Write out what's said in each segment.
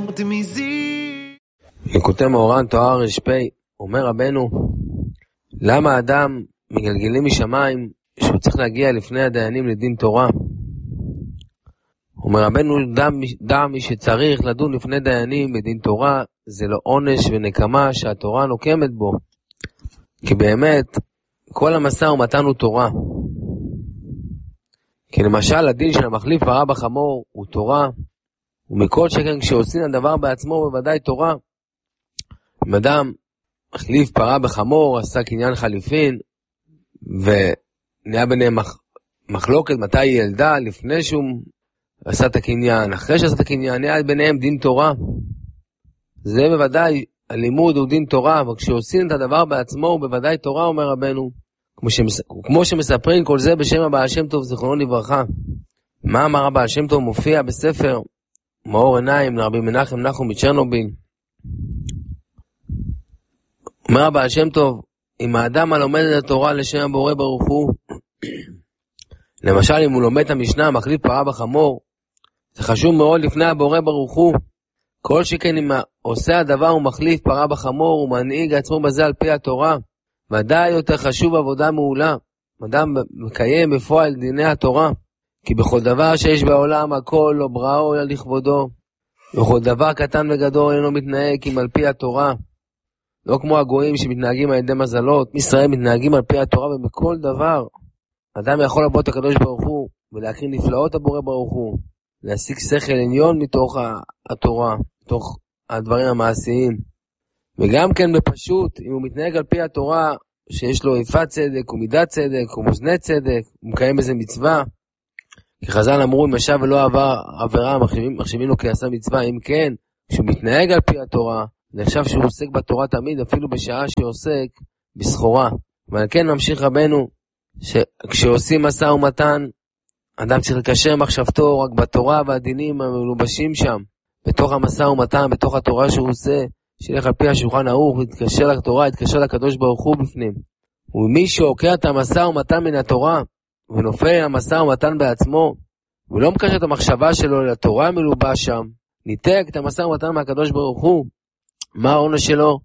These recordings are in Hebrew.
ליקוטי מאורן תואר ר"פ. אומר רבנו, למה אדם מגלגלים משמיים שהוא צריך להגיע לפני הדיינים לדין תורה? אומר רבנו, דע מי שצריך לדון לפני דיינים בדין תורה, זה לא עונש ונקמה שהתורה נוקמת בו, כי באמת כל המשא ומתן הוא תורה. כי למשל הדין של המחליף פרה בחמור הוא תורה, ומכל שכן כשעושים הדבר בעצמו בוודאי תורה. אם אדם מחליף פרה בחמור, עשה קניין חליפין, ונהיה ביניהם מחלוקת מתי היא ילדה, לפני שהוא עשה את הקניין, אחרי שעשה את הקניין, נהיה ביניהם דין תורה. זה בוודאי, הלימוד הוא דין תורה, וכשעושים את הדבר בעצמו הוא בוודאי תורה, אומר רבנו. כמו שמספרים כל זה בשם הבעל שם טוב זיכרונו לברכה. מה אמר הבעל שם טוב? מופיע בספר מאור עיניים לרבי מנחם נחום מצ'רנוביל. אומר הבעל שם טוב, אם האדם הלומד את התורה לשם הבורא ברוך הוא, למשל אם הוא לומד את המשנה מחליף פרה בחמור, זה חשוב מאוד לפני הבורא ברוך הוא. כל שכן אם עושה הדבר הוא מחליף פרה בחמור, הוא מנהיג עצמו בזה על פי התורה, ודאי יותר חשוב עבודה מעולה. אדם מקיים בפועל דיני התורה, כי בכל דבר שיש בעולם הכל לא בראו אלא לכבודו, בכל דבר קטן וגדול אינו מתנהג עם על פי התורה. לא כמו הגויים שמתנהגים על ידי מזלות, ישראל מתנהגים על פי התורה, ובכל דבר אדם יכול לבוא את הקדוש ברוך הוא ולהכיר נפלאות הבורא ברוך הוא, להשיג שכל עליון מתוך התורה, מתוך הדברים המעשיים. וגם כן בפשוט, אם הוא מתנהג על פי התורה שיש לו איפת צדק ומידת צדק ומאזני צדק, הוא מקיים איזה מצווה, כי חז"ל אמרו אם ישב ולא עבר עבירה מחשיבים לו כעשה מצווה. אם כן, כשהוא מתנהג על פי התורה נחשב שהוא עוסק בתורה תמיד, אפילו בשעה שעוסק בסחורה. ועל כן ממשיך רבנו שכשעושים משא ומתן אדם צריך לקשר מחשבתו רק בתורה והדינים המלובשים שם בתוך המשא ומתן, בתוך התורה שהוא עושה, שילך על פי השולחן ערוך, יתקשר לתורה, יתקשר לקדוש ברוך הוא בפנים. ומי שעוקר את המשא ומתן מן התורה ונופל המשא ומתן בעצמו, הוא לא מקשר את המחשבה שלו לתורה מלובש שם, ניתק את המשא ומתן מהקדוש ברוך הוא. מה העונש שלו?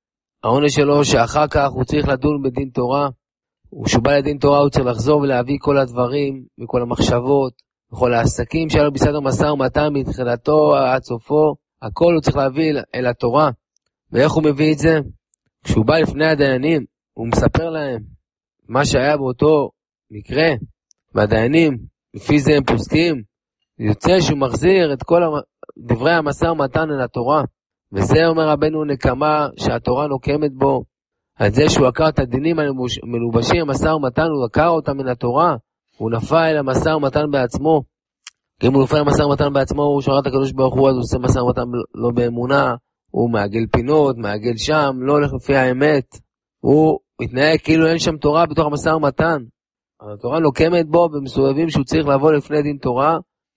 העונש שלו שאחר כך הוא צריך לדון בדין תורה, וכשהוא בא לדין תורה הוא צריך לחזור ולהביא כל הדברים וכל המחשבות וכל העסקים שלו בסדר משא ומתן מתחילתו עד סופו, הכל הוא צריך להביא אל התורה. ואיך הוא מביא את זה? כשהוא בא לפני הדיינים הוא מספר להם מה שהיה באותו מקרה, והדיינים לפי זה הם פוסקים, יוצא שהוא מחזיר את כל דברי המשא ומתן אל התורה. וזה אומר רבנו נקמה שהתורה נוקמת בו, על זה שהוא עקר את הדינים המלובשים המשא ומתן, הוא עקר אותם מן התורה, הוא נפל אל המשא ומתן בעצמו. אם הוא נופל אל המשא ומתן בעצמו, הוא שרת הקדוש ברוך הוא, אז הוא עושה משא ומתן לא באמונה, הוא מעגל פינות, מעגל שם, לא הולך לפי האמת, הוא מתנהג כאילו אין שם תורה בתוך המשא ומתן. התורה נוקמת בו במסובבים שהוא צריך לבוא לפני דין תורה,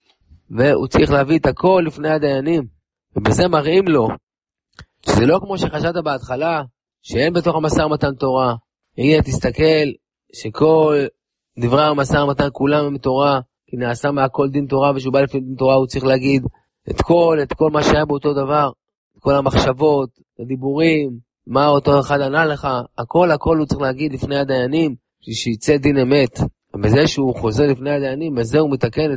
והוא צריך להביא את הכל לפני הדיינים, ובזה מראים לו שזה לא כמו שחשבת בהתחלה שאין בתוך המשא ומתן תורה. הנה תסתכל שכל דברי המשא ומתן כולם הם תורה, כי נעשה מהכל דין תורה, ושהוא בא לפני דין תורה הוא צריך להגיד את כל מה שהיה באותו דבר, את כל המחשבות, הדיבורים, מה אותו אחד ענה לך, הכל הוא צריך להגיד לפני הדיינים, שיצא דין אמת. ובזה שהוא חוזר לפני הדיינים, בזה הוא מתקן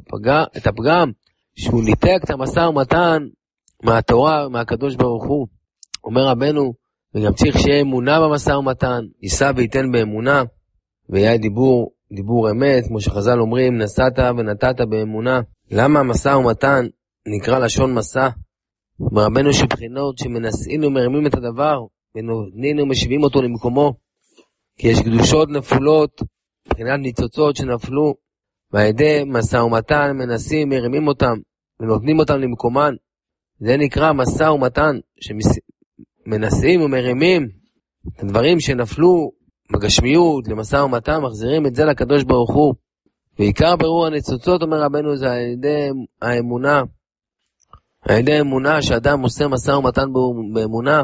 את הפגם, שהוא ניתק את המשא ומתן מהתורה, מהקדוש ברוך הוא. אומר רבנו, וגם צריך שיהיה אמונה במשא ומתן, יישא וייתן באמונה, ויהיה דיבור אמת, כמו שחז"ל אומרים, נשאת ונתת באמונה. למה המשא ומתן נקרא לשון מסע? אומר רבנו שבחינות שמנסים ומרימים את הדבר, ונותנים ומשווים אותו למקומו, כי יש קדושות נפולות, מבחינת ניצוצות שנפלו, והידי משא ומתן מנסים, מרימים אותם, ונותנים אותם למקומן. זה נקרא משא ומתן, שמנסים ומרימים את הדברים שנפלו בגשמיות למשא ומתן, מחזירים את זה לקדוש ברוך הוא. ועיקר ברור הניצוצות, אומר רבנו, זה על ידי האמונה. על ידי האמונה שאדם עושה משא ומתן באמונה,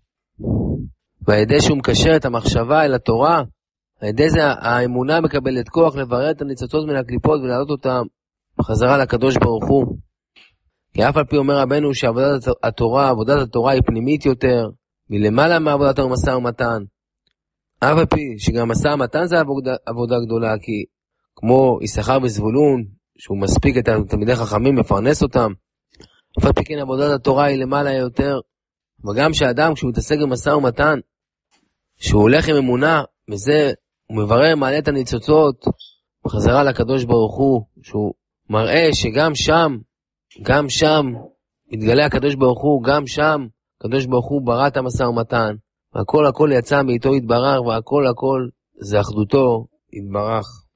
ועל ידי שהוא מקשר את המחשבה אל התורה, על ידי זה האמונה מקבלת כוח לברר את הניצוצות מן הקליפות ולהעלות אותם בחזרה לקדוש ברוך הוא. כי אף על פי אומר רבנו שעבודת התורה היא פנימית יותר, מלמעלה מעבודת המשא ומתן. אף על פי שגם משא ומתן זה עבודה גדולה, כי כמו יששכר וזבולון, שהוא מספיק את תלמידי חכמים, מפרנס אותם, אף על פי כן עבודת התורה היא למעלה יותר. וגם שאדם כשהוא מתעסק במשא ומתן, שהוא הולך עם אמונה, וזה הוא מברר מעלה את הניצוצות, בחזרה לקדוש ברוך הוא, שהוא מראה שגם שם מתגלה הקדוש ברוך הוא, גם שם הקדוש ברוך הוא ברא את המשא ומתן, והכל יצא מאיתו יתברך, והכל זה אחדותו יתברך.